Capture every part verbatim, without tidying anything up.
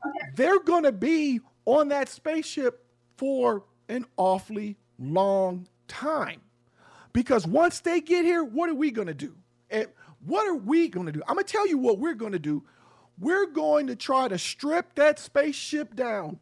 they're going to be on that spaceship for an awfully long time. Because once they get here, what are we going to do? And what are we going to do? I'm going to tell you what we're going to do. We're going to try to strip that spaceship down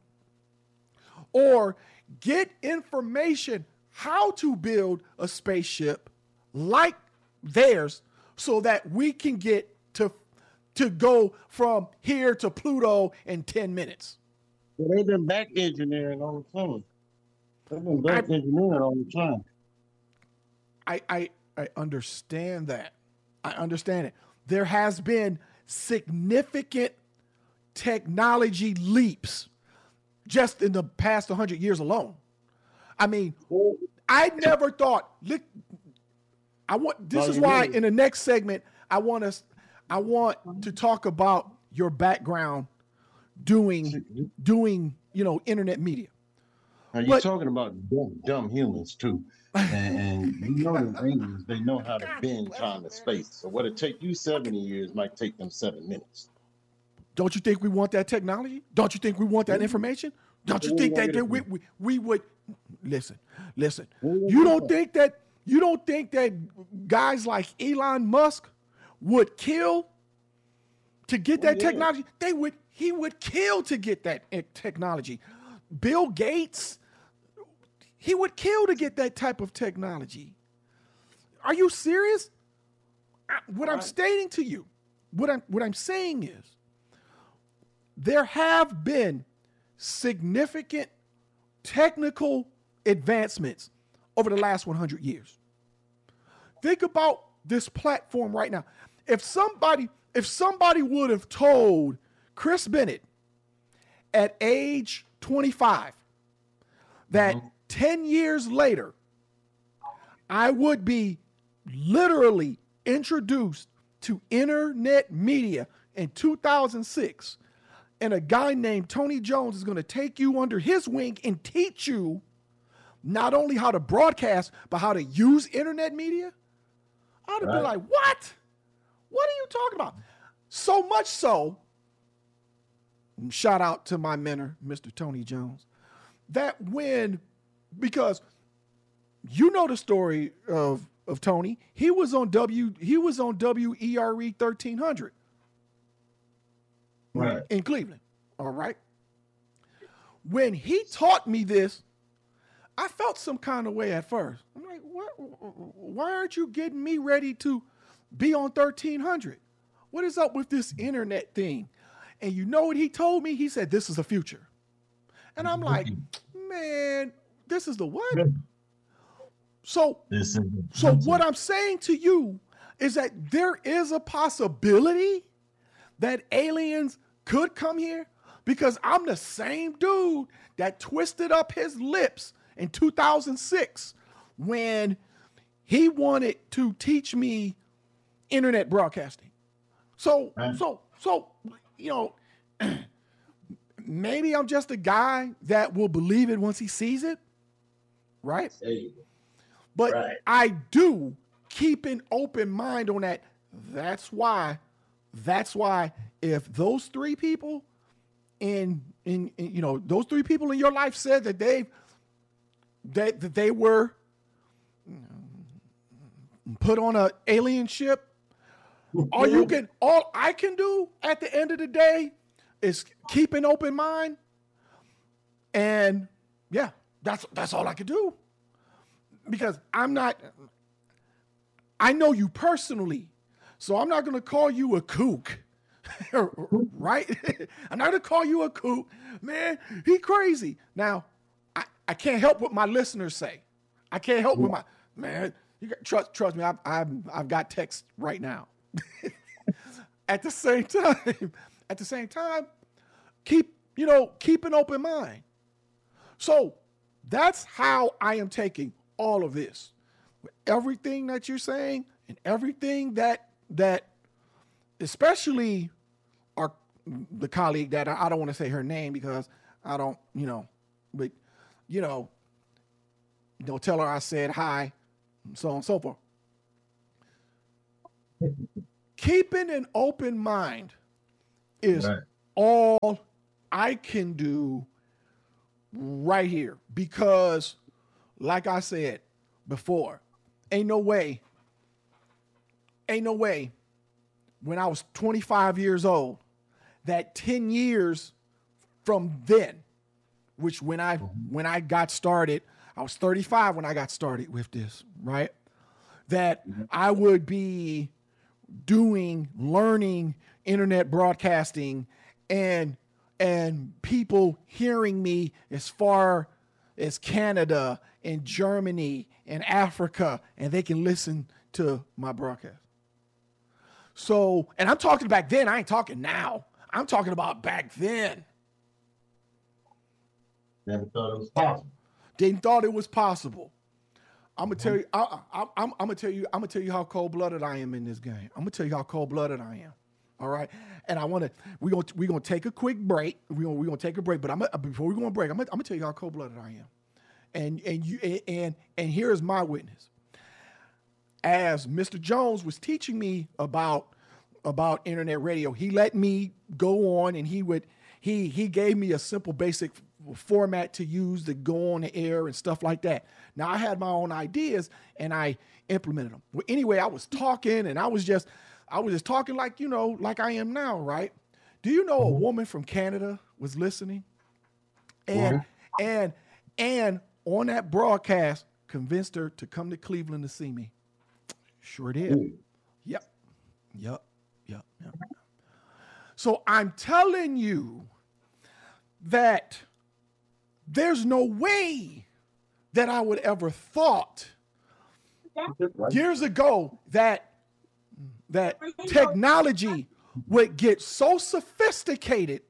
or get information how to build a spaceship like theirs so that we can get to to go from here to Pluto in ten minutes. Well, they've been back engineering all the time. They've been back I, engineering all the time. I, I I understand that. I understand it. There has been significant technology leaps just in the past one hundred years alone. I mean, I never thought. I want. This is why in the next segment I want us. I want to talk about your background doing doing you know internet media. Now you're but, talking about dumb, dumb humans too, and, and you know the aliens. They know how to bend time and space. So what it take you seventy years might take them seven minutes. Don't you think we want that technology? Don't you think we want that information? Don't you think that we, we, we would listen, listen. You don't think that you don't think that guys like Elon Musk would kill to get that technology? They would. He would kill to get that technology. Bill Gates, he would kill to get that type of technology. Are you serious? What I'm stating to you, what I'm what I'm saying is, there have been significant technical advancements over the last one hundred years. Think about this platform right now. If somebody, if somebody would have told Chris Bennett at age twenty-five that mm-hmm. ten years later, I would be literally introduced to internet media in two thousand six, and a guy named Tony Jones is going to take you under his wing and teach you not only how to broadcast, but how to use internet media, I'd right. be like, what? What are you talking about? So much so, shout out to my mentor, Mister Tony Jones, that when, because you know the story of, of Tony, he was on W, he was on W E R E thirteen hundred. Right. In Cleveland. All right. When he taught me this, I felt some kind of way at first. I'm like, what? Why aren't you getting me ready to be on thirteen hundred? What is up with this internet thing? And you know what he told me? He said, this is the future. And I'm like, man, this is the what? So, so what I'm saying to you is that there is a possibility that aliens could come here, because I'm the same dude that twisted up his lips in two thousand six when he wanted to teach me internet broadcasting. So, right. so, so, you know, maybe I'm just a guy that will believe it once he sees it, right? Hey. But right. I do keep an open mind on that. That's why, that's why if those three people in, in, in you know, those three people in your life said that they've, that, that they were put on an alien ship, all you can, all I can do at the end of the day is keep an open mind. And yeah, that's, that's all I can do, because I'm not, I know you personally, so I'm not going to call you a kook, right? I'm not going to call you a kook, man. He crazy. Now, I, I can't help what my listeners say. I can't help with my, man, you got, trust, trust me, I've, I've, I've got text right now. At the same time, at the same time, keep, you know, keep an open mind. So that's how I am taking all of this. Everything that you're saying and everything that, that especially our, the colleague that I, I don't want to say her name because I don't, you know, but, you know, don't tell her I said hi, and so on and so forth. Keeping an open mind is right. all I can do right here because, like I said before, ain't no way, ain't no way when I was twenty-five years old that ten years from then, which when I when I got started, I was thirty-five when I got started with this, right? That I would be doing, learning internet broadcasting and and people hearing me as far as Canada and Germany and Africa, and they can listen to my broadcast. So, and I'm talking back then, I ain't talking now. I'm talking about back then. Never thought it was possible. Didn't thought it was possible. I'm gonna tell you. I, I, I'm, I'm gonna tell you. I'm gonna tell you how cold blooded I am in this game. I'm gonna tell you how cold blooded I am. All right. And I want to. We're gonna we're gonna take a quick break. We're gonna we're gonna take a break. But I'm gonna, before we go on break, I'm gonna, I'm gonna tell you how cold blooded I am. And and you and and here's my witness. As Mister Jones was teaching me about about internet radio, he let me go on, and he would he he gave me a simple basic format to use to go on the air and stuff like that. Now I had my own ideas and I implemented them. Well, anyway, I was talking and I was just I was just talking like, you know, like I am now, right? Do you know a woman from Canada was listening? And mm-hmm. and and on that broadcast convinced her to come to Cleveland to see me. Sure did. Mm. Yep. Yep. Yep. Yep. So I'm telling you that there's no way that I would ever thought years ago that that technology would get so sophisticated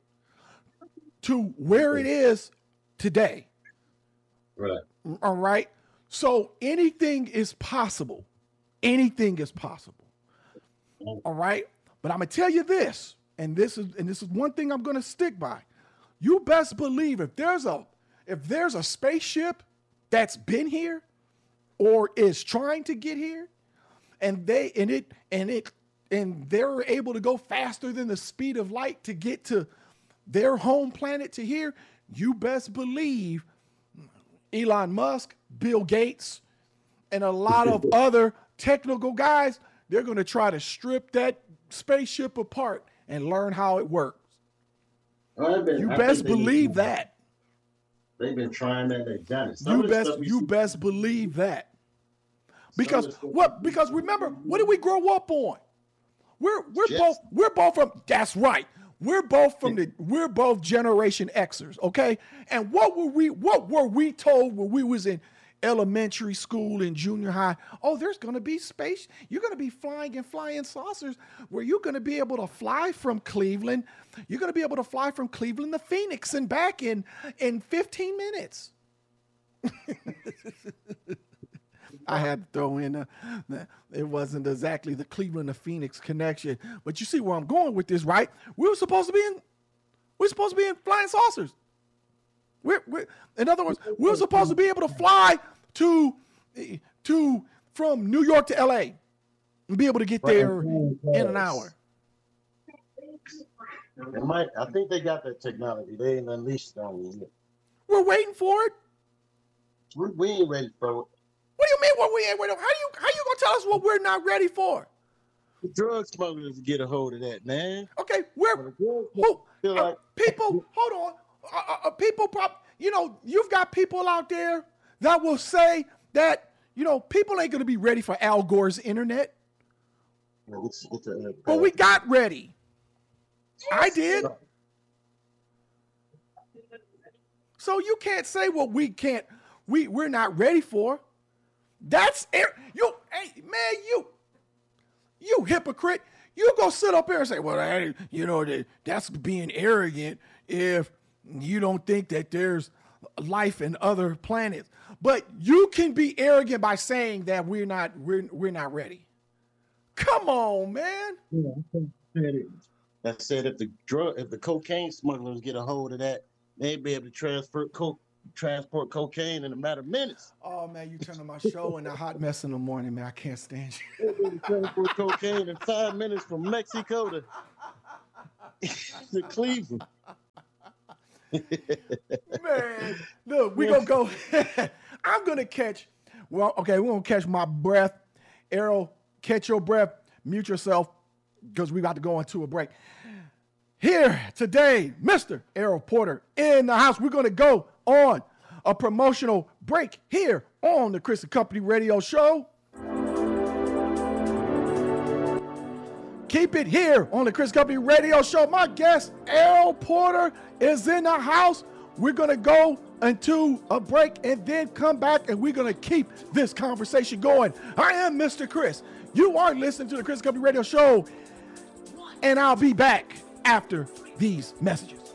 to where it is today. Right. All right. So anything is possible. Anything is possible. All right. But I'm gonna tell you this, and this is and this is one thing I'm gonna stick by. You best believe if there's a if there's a spaceship that's been here or is trying to get here, and they and it and it and they're able to go faster than the speed of light to get to their home planet to here, you best believe Elon Musk, Bill Gates, and a lot of other technical guys, they're going to try to strip that spaceship apart and learn how it works. Well, been, you I best believe been, that. They've been trying that. They've done it. You best you best believe that. Because what? Because remember, what did we grow up on? We're we're Jets. both we're both from. That's right. We're both from the. We're both Generation Xers. Okay. And what were we? What were we told when we was in elementary school and junior high? Oh, there's going to be space. You're going to be flying in flying saucers where you're going to be able to fly from Cleveland. You're going to be able to fly from Cleveland to Phoenix and back in, in fifteen minutes. I had to throw in, a, it wasn't exactly the Cleveland to Phoenix connection, but you see where I'm going with this, right? We were supposed to be in, we're supposed to be in flying saucers. We're, we're, in other words, we were supposed to be able to fly to, to from New York to L A and be able to get there in an hour. It might, I think they got that technology. They ain't unleashed it on you. We're waiting for it. We, we ain't ready for it. What do you mean what we ain't ready for? How do you how you gonna tell us what we're not ready for? The drug smugglers get a hold of that, man. Okay, we're who, uh, like, people. Hold on, uh, uh, people. Prop, you know, you've got people out there that will say that you know people ain't gonna be ready for Al Gore's internet. Yeah, it's, it's a, uh, but we got ready. I did. So you can't say what we can't. We we're not ready for. That's you, hey man, you, you hypocrite. You go sit up here and say, well, hey, you know, that that's being arrogant if you don't think that there's life in other planets. But you can be arrogant by saying that we're not we're we're not ready. Come on, man. I said if the drug, if the cocaine smugglers get a hold of that, they'd be able to transfer coke. transport cocaine in a matter of minutes. Oh man, you turning my show into a hot mess in the morning, man. I can't stand you. Transport cocaine in five minutes from Mexico to, to Cleveland. Man, look, we gonna go. I'm gonna catch. Well, okay, we're gonna catch my breath. Errol, catch your breath. Mute yourself because we got to go into a break. Here today, Mister Errol Porter in the house. We're gonna go on a promotional break here on the Chris and Company Radio Show. Keep it here on the Chris Company Radio Show. My guest, Errol Porter, is in the house. We're going to go into a break and then come back, and we're going to keep this conversation going. I am Mister Chris. You are listening to the Chris Company Radio Show, and I'll be back after these messages.